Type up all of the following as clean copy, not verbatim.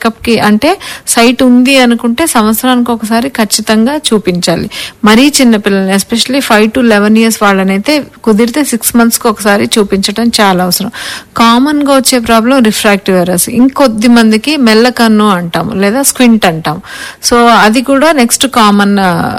Checkup కి అంటే site ఉంది అనుకుంటే సంవత్సరానికి ఒకసారి ఖచ్చితంగా చూపించాలి. మరీ చిన్న పిల్లల్ని ఎస్పెషల్లీ 5 to 11 years వాళ్ళనైతే కుదిరితే 6 months కి ఒకసారి చూపించడం చాలా అవసరం. కామన్ గా వచ్చే ప్రాబ్లం రిఫ్రాక్టివ్ ఎర్రర్స్. ఇంకొద్ది మందికి మెల్లకన్ను అంటాం లేదా స్క్వింట్ అంటాం. సో అది కూడా నెక్స్ట్ కామన్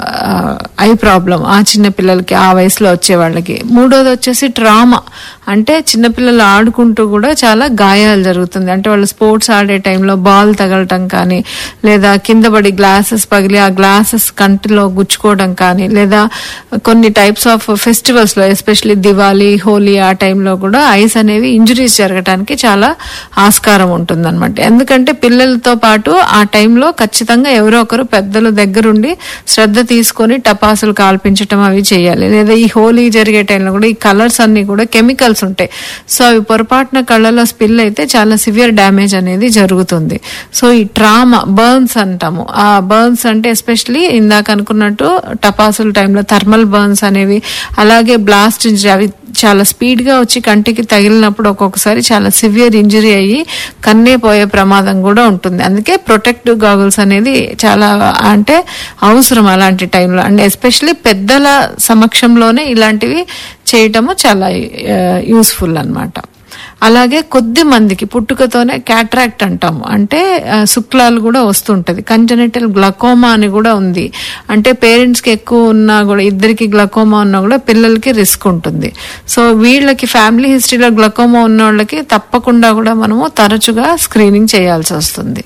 ఐ ప్రాబ్లం ఆ చిన్న పిల్లలకి, ఆ వయసులో వచ్చే వాళ్ళకి. మూడోది వచ్చేసి ట్రామా, అంటే చిన్నపిల్లలు ఆడుకుంటూ కూడా చాలా గాయాలు జరుగుతుంది. అంటే వాళ్ళు స్పోర్ట్స్ ఆడే టైంలో బాల్ తగలటం కానీ, లేదా కింద పడి గ్లాసెస్ పగిలి ఆ గ్లాసెస్ కంటిలో గుచ్చుకోవడం కానీ, లేదా కొన్ని టైప్స్ ఆఫ్ ఫెస్టివల్స్ లో ఎస్పెషల్లీ దివాళీ, హోలీ ఆ టైంలో కూడా ఐస్ అనేవి ఇంజురీస్ జరగడానికి చాలా ఆస్కారం ఉంటుంది అనమాట. ఎందుకంటే పిల్లలతో పాటు ఆ టైంలో ఖచ్చితంగా ఎవరో ఒకరు పెద్దలు దగ్గరుండి శ్రద్ధ తీసుకొని టపాసులు కాల్పించటం అవి చేయాలి. లేదా ఈ హోలీ జరిగే టైంలో కూడా ఈ కలర్స్ అన్ని కూడా కెమికల్స్ ఉంటాయి. సో అవి పొరపాటున కళ్ళలో స్పిల్ అయితే చాలా సివియర్ డ్యామేజ్ అనేది జరుగుతుంది. సో ఈ ట్రామా, బర్న్స్ అంటాము. ఆ బర్న్స్ అంటే ఎస్పెషలీ ఇందాక అనుకున్నట్టు టపాసుల టైంలో థర్మల్ బర్న్స్ అనేవి, అలాగే బ్లాస్ట్ ఇంజరీ, అవి చాలా స్పీడ్ గా వచ్చి కంటికి తగిలినప్పుడు ఒక్కొక్కసారి చాలా సివియర్ ఇంజరీ అయ్యి కన్నే పోయే ప్రమాదం కూడా ఉంటుంది. అందుకే ప్రొటెక్టివ్ గాగుల్స్ అనేది చాలా అంటే అవసరం అలాంటి టైంలో. అండ్ ఎస్పెషలీ పెద్దల సమక్షంలోనే ఇలాంటివి చేయటము చాలా యూస్ఫుల్ అన్నమాట. అలాగే కొద్ది మందికి పుట్టుకతోనే క్యాట్రాక్ట్ అంటాము, అంటే శుక్లాలు కూడా వస్తుంటది. కంజనిటల్ గ్లకోమా అని కూడా ఉంది. అంటే పేరెంట్స్ కి ఎక్కువ ఉన్నా కూడా, ఇద్దరికి గ్లకోమా ఉన్నా కూడా పిల్లలకి రిస్క్ ఉంటుంది. సో వీళ్ళకి ఫ్యామిలీ హిస్టరీలో గ్లకోమా ఉన్న వాళ్ళకి తప్పకుండా కూడా మనము తరచుగా స్క్రీనింగ్ చేయాల్సి వస్తుంది.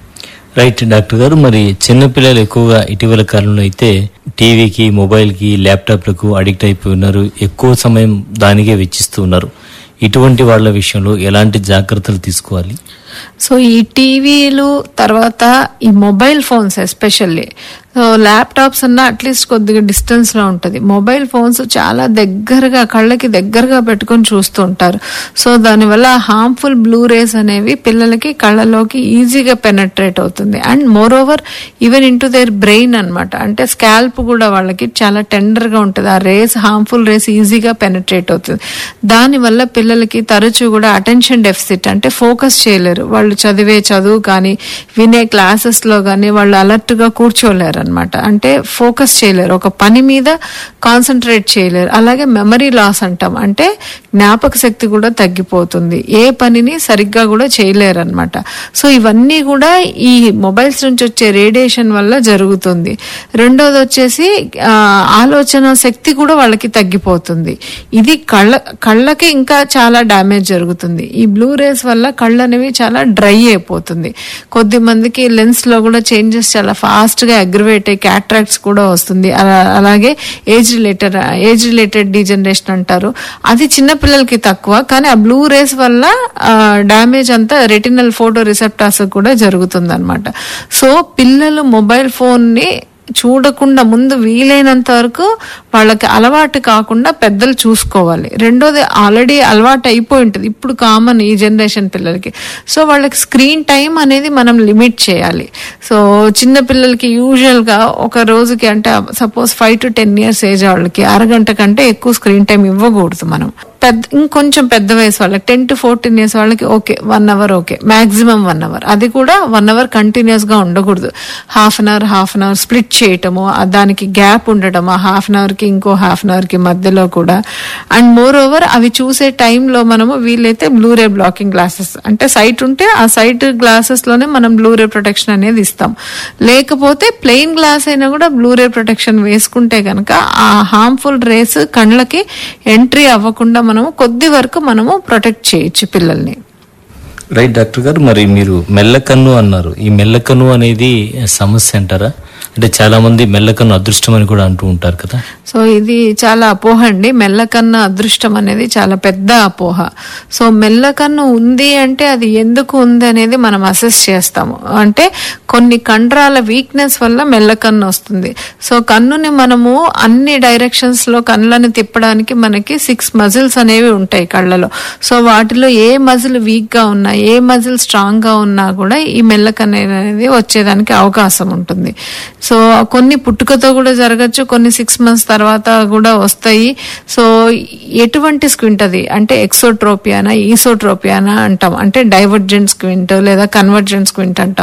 రైట్ డాక్టర్ గారు, మరి చిన్నపిల్లలు ఎక్కువగా ఇటీవల కాలంలో అయితే టీవీకి, మొబైల్కి, ల్యాప్టాప్లకు అడిక్ట్ అయిపోయి ఉన్నారు. ఎక్కువ సమయం దానికే వెచ్చిస్తూ ఉన్నారు. ఇటువంటి వాళ్ళ విషయంలో ఎలాంటి జాగ్రత్తలు తీసుకోవాలి? సో ఈ టీవీలు తర్వాత ఈ mobile phones especially, so laptops అన్నా అట్లీస్ట్ కొద్దిగా డిస్టెన్స్ లో ఉంటది. మొబైల్ ఫోన్స్ చాలా దగ్గరగా, కళ్ళకి దగ్గరగా పెట్టుకొని చూస్తూ ఉంటారు. సో దానివల్ల హార్మ్ఫుల్ బ్లూ రేస్ అనేవి పిల్లలకి కళ్ళలోకి ఈజీగా పెనట్రేట్ అవుతుంది. And more over even in to their brain అనమాట. అంటే స్కాల్ప్ కూడా వాళ్ళకి చాలా టెండర్ గా ఉంటుంది. ఆ రేస్, హార్మ్ఫుల్ రేస్ ఈజీగా పెనట్రేట్ అవుతుంది. దానివల్ల పిల్లలకి తరచూ కూడా అటెన్షన్ డెఫిసిట్, అంటే ఫోకస్ చేయలేరు. వాళ్ళు చదివే చదువు కానీ, వినే క్లాసెస్ లో కానీ వాళ్ళు అలర్ట్ గా కూర్చోలేరు అనమాట. అంటే ఫోకస్ చేయలేరు, ఒక పని మీద కాన్సన్ట్రేట్ చేయలేరు. అలాగే మెమరీ లాస్ అంటాం, అంటే జ్ఞాపక శక్తి కూడా తగ్గిపోతుంది. ఏ పనిని సరిగ్గా కూడా చేయలేరు అనమాట. సో ఇవన్నీ కూడా ఈ మొబైల్స్ నుంచి వచ్చే రేడియేషన్ వల్ల జరుగుతుంది. రెండోది వచ్చేసి ఆలోచన శక్తి కూడా వాళ్ళకి తగ్గిపోతుంది. ఇది కళ్ళకి ఇంకా చాలా డ్యామేజ్ జరుగుతుంది. ఈ బ్లూ రేస్ వల్ల కళ్ళు అనేవి చాలా డ్రై అయిపోతుంది. కొద్ది మందికి లెన్స్ లో కూడా చేంజెస్ చాలా ఫాస్ట్ గా అగ్రివేట్ అయ్యి క్యాట్రాక్ట్స్ కూడా వస్తుంది. అలాగే ఏజ్ రిలేటెడ్ డీజనరేషన్ అంటారు. అది చిన్న పిల్లలకి తక్కువ, కానీ ఆ బ్లూ రేస్ వల్ల డ్యామేజ్ అంతా రెటినల్ ఫోటో రిసెప్టార్స్ కూడా జరుగుతుంది అనమాట. సో పిల్లలు మొబైల్ ఫోన్ ని చూడకుండా ముందు వీలైనంత వరకు వాళ్ళకి అలవాటు కాకుండా పెద్దలు చూసుకోవాలి. రెండోది ఆల్రెడీ అలవాటు అయిపోయి ఉంటుంది ఇప్పుడు కామన్ ఈ జనరేషన్ పిల్లలకి. సో వాళ్ళకి స్క్రీన్ టైం అనేది మనం లిమిట్ చేయాలి. సో చిన్న పిల్లలకి యూజువల్ గా ఒక రోజుకి, అంటే సపోజ్ 5 to 10 years ఏజ్ వాళ్ళకి అరగంట కంటే ఎక్కువ స్క్రీన్ టైం ఇవ్వకూడదు మనం. ఇంకొంచెం పెద్ద వయసు వాళ్ళకి 10 to 14 years వాళ్ళకి okay 1 hour, okay maximum 1 hour. అది కూడా 1 hour కంటిన్యూస్ గా ఉండకూడదు. హాఫ్ అన్ అవర్ స్ప్లిట్ చేయటము, దానికి గ్యాప్ ఉండటము, హాఫ్ అన్ అవర్ కి ఇంకో హాఫ్ అన్ అవర్ కి మధ్యలో కూడా. అండ్ మోర్ ఓవర్ అవి చూసే టైంలో మనము వీలైతే బ్లూరే బ్లాకింగ్ గ్లాసెస్, అంటే సైట్ ఉంటే ఆ సైట్ గ్లాసెస్ లోనే మనం బ్లూరే ప్రొటెక్షన్ అనేది ఇస్తాం. లేకపోతే ప్లెయిన్ గ్లాస్ అయినా కూడా బ్లూరే ప్రొటెక్షన్ వేసుకుంటే కనుక ఆ హార్మ్ఫుల్ రేస్ కళ్ళకి ఎంట్రీ అవ్వకుండా మనము కొద్ది వరకు మనము ప్రొటెక్ట్ చేయొచ్చు పిల్లల్ని. రైట్ డాక్టర్ గారు, మరి మీరు మెల్లకన్ను అన్నారు. ఈ మెల్లకన్ను అనేది సమస్య అంటారా? అంటే చాలా మంది మెల్లకన్ను అదృష్టం అని కూడా అంటూ ఉంటారు కదా. సో ఇది చాలా అపోహ అండి. మెల్లకన్ను అదృష్టం అనేది చాలా పెద్ద అపోహ. సో మెల్లకన్ను ఉంది అంటే అది ఎందుకు ఉంది అనేది మనం అసెస్ చేస్తాము. అంటే కొన్ని కండరాల వీక్నెస్ వల్ల మెల్లకన్ను వస్తుంది. సో కన్నుని మనము అన్ని డైరెక్షన్స్ లో కళ్ళని తిప్పడానికి మనకి 6 మజిల్స్ అనేవి ఉంటాయి కళ్ళలో. సో వాటిలో ఏ మజిల్ వీక్ గా ఉన్నా, ఏ మజిల్ స్ట్రాంగ్ గా ఉన్నా కూడా ఈ మెల్లకన్ను అనేది వచ్చేదానికి అవకాశం ఉంటుంది. సో కొన్ని పుట్టుకతో కూడా జరగచ్చు, కొన్ని 6 months తర్వాత కూడా వస్తాయి. సో ఎటువంటి స్క్వింట్ అది అంటే ఎక్సోట్రోపియానా, ఈసోట్రోపియానా అంటాం, అంటే డైవర్జెంట్ స్క్వింట్ లేదా కన్వర్జెంట్ స్క్వింట్ అంటాం.